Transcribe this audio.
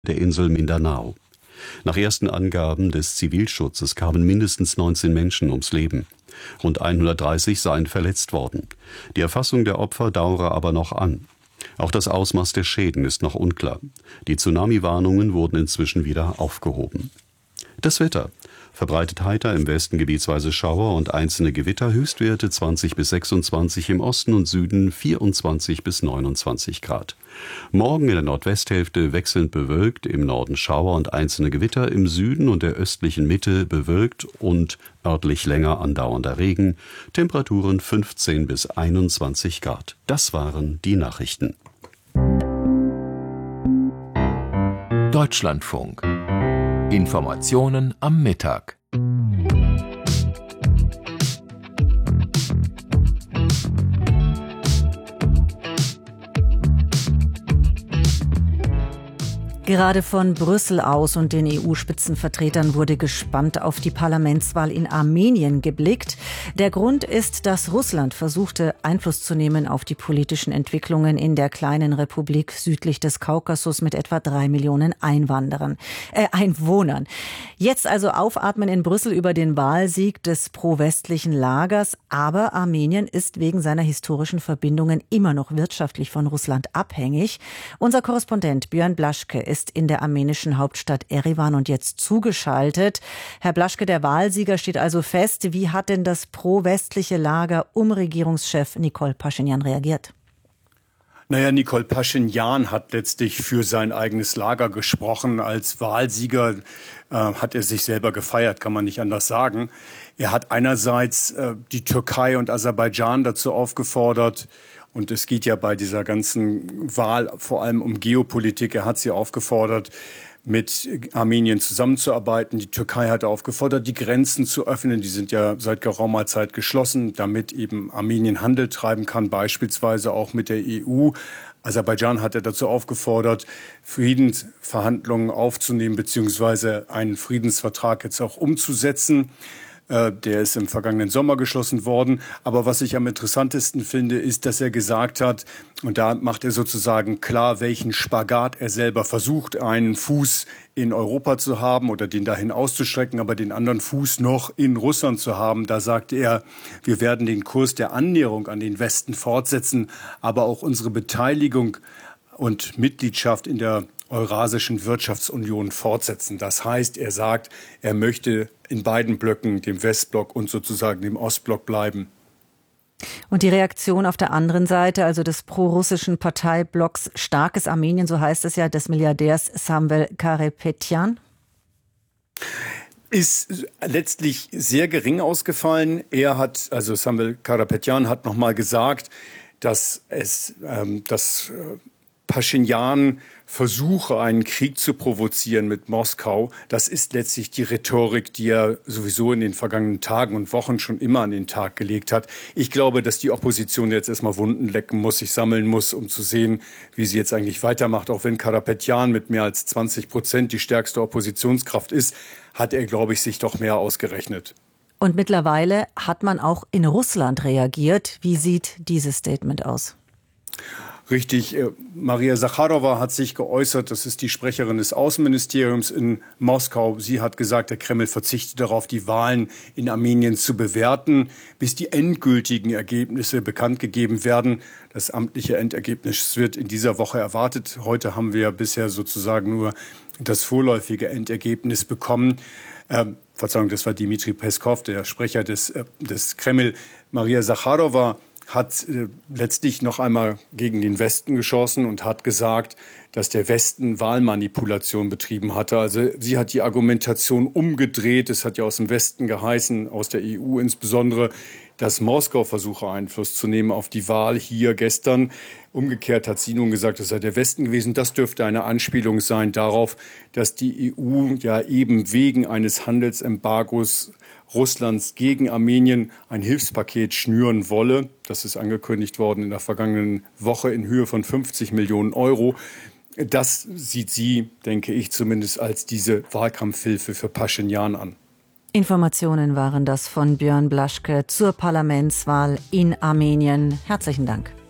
der Insel Mindanao. Nach ersten Angaben des Zivilschutzes kamen mindestens 19 Menschen ums Leben. Rund 130 seien verletzt worden. Die Erfassung der Opfer dauere aber noch an. Auch das Ausmaß der Schäden ist noch unklar. Die Tsunami-Warnungen wurden inzwischen wieder aufgehoben. Das Wetter. Verbreitet heiter, im Westen gebietsweise Schauer und einzelne Gewitter, Höchstwerte 20 bis 26, im Osten und Süden 24 bis 29 Grad. Morgen in der Nordwesthälfte wechselnd bewölkt, im Norden Schauer und einzelne Gewitter, im Süden und der östlichen Mitte bewölkt und örtlich länger andauernder Regen, Temperaturen 15 bis 21 Grad. Das waren die Nachrichten. Deutschlandfunk. Informationen am Mittag. Gerade von Brüssel aus und den EU-Spitzenvertretern wurde gespannt auf die Parlamentswahl in Armenien geblickt. Der Grund ist, dass Russland versuchte, Einfluss zu nehmen auf die politischen Entwicklungen in der kleinen Republik südlich des Kaukasus mit etwa 3 Millionen Einwohnern. Jetzt also aufatmen in Brüssel über den Wahlsieg des pro-westlichen Lagers. Aber Armenien ist wegen seiner historischen Verbindungen immer noch wirtschaftlich von Russland abhängig. Unser Korrespondent Björn Blaschke ist in der armenischen Hauptstadt Erivan und jetzt zugeschaltet. Herr Blaschke, der Wahlsieger steht also fest. Wie hat denn das pro-westliche Lager um Regierungschef Nikol Paschinjan reagiert? Nikol Paschinjan hat letztlich für sein eigenes Lager gesprochen. Als Wahlsieger hat er sich selber gefeiert, kann man nicht anders sagen. Er hat einerseits die Türkei und Aserbaidschan dazu aufgefordert, und es geht ja bei dieser ganzen Wahl vor allem um Geopolitik. Er hat sie aufgefordert, mit Armenien zusammenzuarbeiten. Die Türkei hat aufgefordert, die Grenzen zu öffnen. Die sind ja seit geraumer Zeit geschlossen, damit eben Armenien Handel treiben kann, beispielsweise auch mit der EU. Aserbaidschan hat er dazu aufgefordert, Friedensverhandlungen aufzunehmen, beziehungsweise einen Friedensvertrag jetzt auch umzusetzen. Der ist im vergangenen Sommer geschlossen worden. Aber was ich am interessantesten finde, ist, dass er gesagt hat, und da macht er sozusagen klar, welchen Spagat er selber versucht, einen Fuß in Europa zu haben oder den dahin auszustrecken, aber den anderen Fuß noch in Russland zu haben. Da sagte er, wir werden den Kurs der Annäherung an den Westen fortsetzen, aber auch unsere Beteiligung und Mitgliedschaft in der Eurasischen Wirtschaftsunion fortsetzen. Das heißt, er sagt, er möchte in beiden Blöcken, dem Westblock und sozusagen dem Ostblock, bleiben. Und die Reaktion auf der anderen Seite, also des pro-russischen Parteiblocks Starkes Armenien, so heißt es ja, des Milliardärs Samvel Karapetyan? Ist letztlich sehr gering ausgefallen. Samvel Karapetyan hat nochmal gesagt, dass Paschinjan versuche, einen Krieg zu provozieren mit Moskau. Das ist letztlich die Rhetorik, die er sowieso in den vergangenen Tagen und Wochen schon immer an den Tag gelegt hat. Ich glaube, dass die Opposition jetzt erstmal Wunden lecken muss, sich sammeln muss, um zu sehen, wie sie jetzt eigentlich weitermacht. Auch wenn Karapetyan mit mehr als 20% die stärkste Oppositionskraft ist, hat er, glaube ich, sich doch mehr ausgerechnet. Und mittlerweile hat man auch in Russland reagiert. Wie sieht dieses Statement aus? Richtig, Maria Sacharowa hat sich geäußert, das ist die Sprecherin des Außenministeriums in Moskau. Sie hat gesagt, der Kreml verzichtet darauf, die Wahlen in Armenien zu bewerten, bis die endgültigen Ergebnisse bekannt gegeben werden. Das amtliche Endergebnis wird in dieser Woche erwartet. Heute haben wir bisher sozusagen nur das vorläufige Endergebnis bekommen. Verzeihung, das war Dmitri Peskov, der Sprecher des Kreml. Maria Sacharowa hat letztlich noch einmal gegen den Westen geschossen und hat gesagt, dass der Westen Wahlmanipulation betrieben hatte. Also sie hat die Argumentation umgedreht. Es hat ja aus dem Westen geheißen, aus der EU insbesondere, dass Moskau versuche, Einfluss zu nehmen auf die Wahl hier gestern. Umgekehrt hat sie nun gesagt, es sei der Westen gewesen. Das dürfte eine Anspielung sein darauf, dass die EU ja eben wegen eines Handelsembargos Russlands gegen Armenien ein Hilfspaket schnüren wolle. Das ist angekündigt worden in der vergangenen Woche in Höhe von 50 Millionen Euro. Das sieht sie, denke ich, zumindest als diese Wahlkampfhilfe für Paschinjan an. Informationen waren das von Björn Blaschke zur Parlamentswahl in Armenien. Herzlichen Dank.